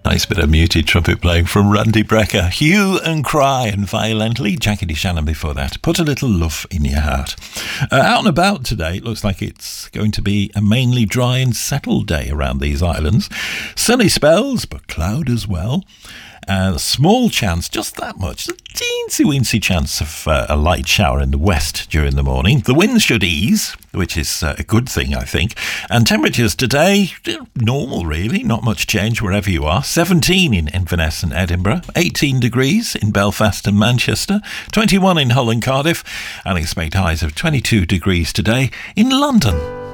Nice bit of muted trumpet playing from Randy Brecker. Hue and Cry and Violently. Jackie DeShannon before that. Put a Little Love in Your Heart. Out and about today, it looks like it's going to be a mainly dry and settled day around these islands. Sunny spells, but cloud as well. A small chance, just that much, a teensy-weensy chance of a light shower in the west during the morning. The wind should ease, which is a good thing, I think. And temperatures today, normal really, not much change wherever you are. 17 in Inverness and Edinburgh, 18 degrees in Belfast and Manchester, 21 in Hull and Cardiff, and expect highs of 22 degrees today in London.